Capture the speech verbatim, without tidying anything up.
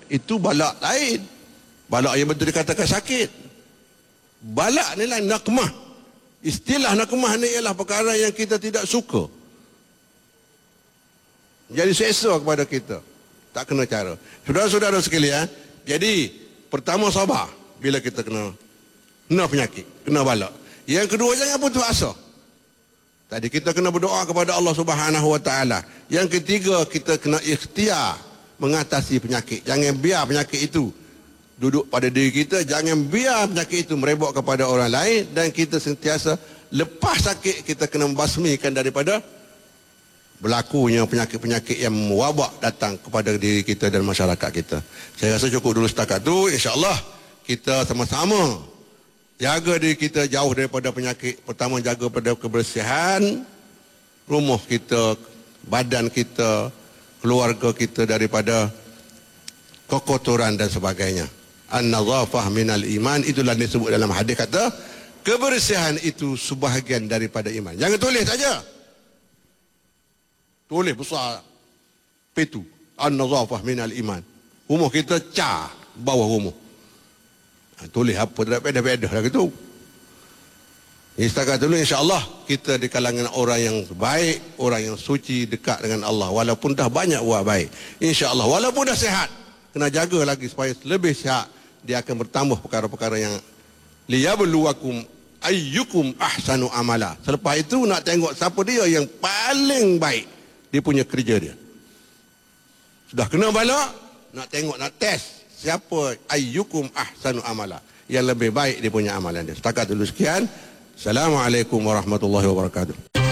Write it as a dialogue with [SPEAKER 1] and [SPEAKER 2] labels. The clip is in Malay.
[SPEAKER 1] Itu balak lain. Balak yang betul dikatakan sakit. Balak ni lah nakmah. Istilah nakmah ni ialah perkara yang kita tidak suka. Jadi seksa kepada kita. Tak kena cara. Saudara-saudara sekalian, jadi pertama sabar bila kita kena kena penyakit, kena balak. Yang kedua, jangan putus asa. Tadi kita kena berdoa kepada Allah Subhanahu Wa Taala. Yang ketiga, kita kena ikhtiar mengatasi penyakit. Jangan biar penyakit itu duduk pada diri kita. Jangan biar penyakit itu merebak kepada orang lain. Dan kita sentiasa lepas sakit, kita kena membasmikan daripada berlakunya penyakit-penyakit yang wabak datang kepada diri kita dan masyarakat kita. Saya rasa cukup dulu setakat tu. InsyaAllah kita sama-sama jaga diri kita jauh daripada penyakit. Pertama, jaga pada kebersihan rumah kita, badan kita, keluarga kita daripada kekotoran dan sebagainya. An-nazafah minal iman, itulah disebut dalam hadis kata kebersihan itu sebahagian daripada iman. Jangan tulis saja. Tulis besar petu, an-nazafah minal iman. Rumah kita car bawah rumah. Ha, tulis apa tak pedah-pedah lah gitu. Setakat dulu insya-Allah kita di kalangan orang yang baik, orang yang suci, dekat dengan Allah. Walaupun dah banyak buat baik, insya-Allah walaupun dah sihat, kena jaga lagi supaya lebih sihat. Dia akan bertambah perkara-perkara yang liyabluwakum ayyukum ahsanu amala. Selepas itu nak tengok siapa dia yang paling baik dia punya kerja dia. Sudah kena balak, nak tengok, nak test siapa ayyukum ahsanu amala, yang lebih baik dia punya amalan dia. Setakat dulu sekian. Assalamualaikum warahmatullahi wabarakatuh.